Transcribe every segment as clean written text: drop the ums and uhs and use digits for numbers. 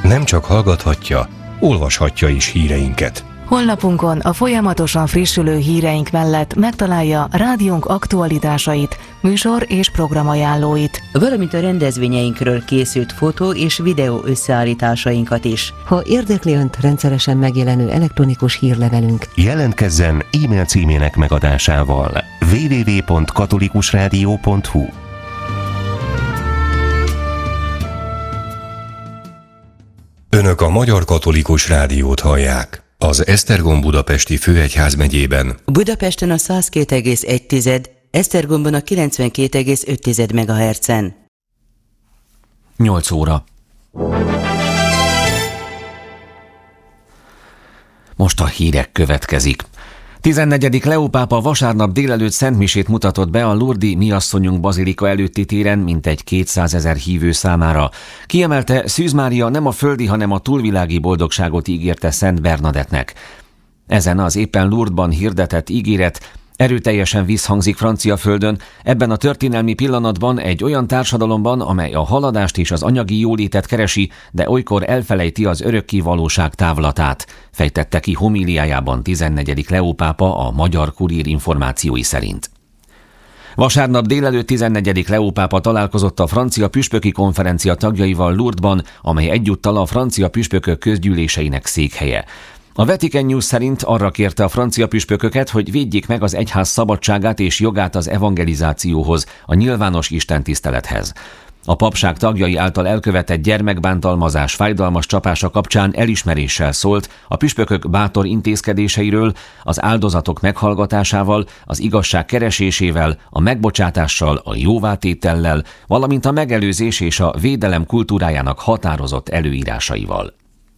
nem csak hallgathatja, olvashatja is híreinket. Honlapunkon a folyamatosan frissülő híreink mellett megtalálja rádiónk aktualitásait, műsor és programajánlóit, valamint a rendezvényeinkről készült fotó és videó összeállításainkat is. Ha érdekli Önt rendszeresen megjelenő elektronikus hírlevelünk, Jelentkezzen e-mail címének megadásával. www.katolikusradio.hu. Önök a Magyar Katolikus Rádiót hallják. Az Esztergom Budapesti Főegyházmegyében, Budapesten a 102,1, Esztergomban a 92,5 MHz-en. 8 óra. Most a hírek következik. 14. Leó pápa vasárnap délelőtt szentmisét mutatott be a Lourdes Mi Asszonyunk bazilika előtti téren mintegy 200 000 hívő számára. Kiemelte, Szűz Mária nem a földi, hanem a túlvilági boldogságot ígérte Szent Bernadettnek. Ezen az éppen Lourdesban hirdetett ígéret erőteljesen visszhangzik francia földön, ebben a történelmi pillanatban egy olyan társadalomban, amely a haladást és az anyagi jólétet keresi, de olykor elfelejti az örökké valóság távlatát, fejtette ki homíliájában 14. Leó pápa a Magyar Kurír információi szerint. Vasárnap délelőtt 14. Leó pápa találkozott a francia püspöki konferencia tagjaival Lourdesban, amely egyúttal a francia püspökök közgyűléseinek székhelye. A Vatican News szerint arra kérte a francia püspököket, hogy védjék meg az egyház szabadságát és jogát az evangelizációhoz, a nyilvános istentisztelethez. A papság tagjai által elkövetett gyermekbántalmazás fájdalmas csapása kapcsán elismeréssel szólt a püspökök bátor intézkedéseiről, az áldozatok meghallgatásával, az igazság keresésével, a megbocsátással, a jóvátétellel, valamint a megelőzés és a védelem kultúrájának határozott előírásaival.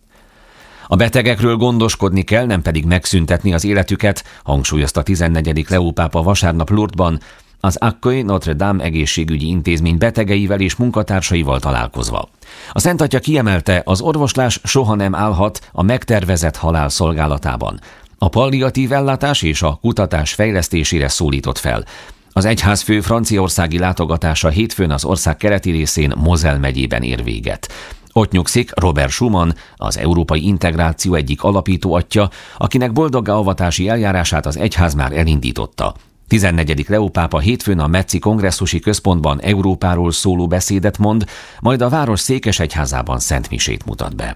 A betegekről gondoskodni kell, nem pedig megszüntetni az életüket, hangsúlyozta 14. Leó pápa vasárnap Lourdesban, az Accueil Notre-Dame egészségügyi intézmény betegeivel és munkatársaival találkozva. A Szent Atya kiemelte, az orvoslás soha nem állhat a megtervezett halál szolgálatában. A palliatív ellátás és a kutatás fejlesztésére szólított fel. Az egyházfő franciaországi látogatása hétfőn az ország keleti részén Moselle megyében ér véget. Ott nyugszik Robert Schuman, az európai integráció egyik alapító atya, akinek boldoggá-avatási eljárását az egyház már elindította. 14. Leó pápa hétfőn a Metzi kongresszusi központban Európáról szóló beszédet mond, majd a város székesegyházában szentmisét mutat be.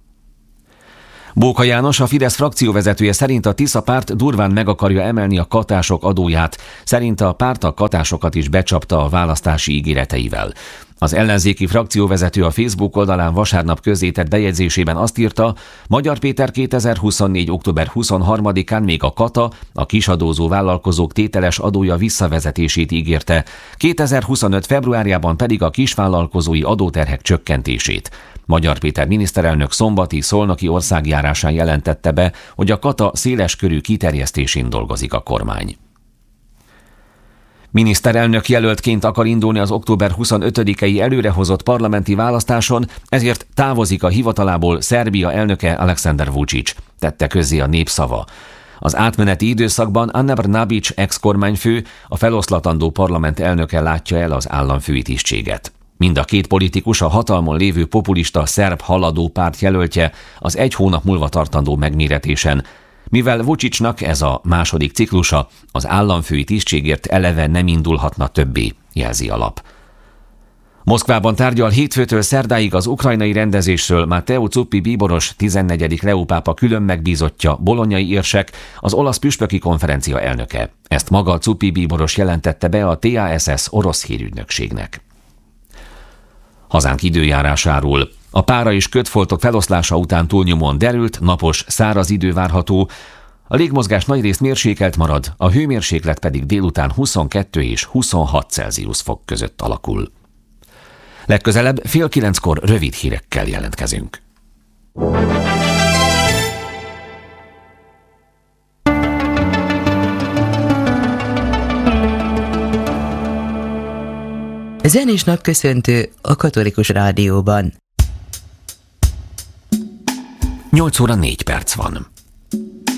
Bóka János, a Fidesz frakcióvezetője szerint a Tisza párt durván meg akarja emelni a katások adóját, szerint a párt a katásokat is becsapta a választási ígéreteivel. Az ellenzéki frakcióvezető a Facebook oldalán vasárnap közzétett bejegyzésében azt írta, Magyar Péter 2024. október 23-án még a kata, a kisadózó vállalkozók tételes adója visszavezetését ígérte, 2025. februárjában pedig a kisvállalkozói adóterhek csökkentését. Magyar Péter miniszterelnök szombati szolnoki országjárásán jelentette be, hogy a kata széleskörű kiterjesztésén dolgozik a kormány. Miniszterelnök jelöltként akar indulni az október 25-i előrehozott parlamenti választáson, ezért távozik a hivatalából Szerbia elnöke Aleksandar Vučić, tette közzé a Népszava. Az átmeneti időszakban Ana Brnabić ex-kormányfő, a feloszlatandó parlament elnöke látja el az államfői tisztséget. Mind a két politikus a hatalmon lévő populista szerb haladó párt jelöltje az 1 hónap múlva tartandó megméretésen. Mivel Vučićnak ez a második ciklusa, az államfői tisztségért eleve nem indulhatna többé, jelzi a lap. Moszkvában tárgyal hétfőtől szerdáig az ukrajnai rendezésről Matteo Zuppi bíboros, 14. Leó pápa külön megbízottja, bolonyai érsek, az olasz püspöki konferencia elnöke. Ezt maga Zuppi bíboros jelentette be a TASS orosz hírügynökségnek. Hazánk időjárásáról. A pára és kötfoltok feloszlása után túlnyomóan derült, napos, száraz idő várható, a légmozgás nagyrészt mérsékelt marad, a hőmérséklet pedig délután 22 és 26 Celsius fok között alakul. Legközelebb 8:30 rövid hírekkel jelentkezünk. Zenés napköszöntő a Katolikus Rádióban. 8 óra 4 perc van.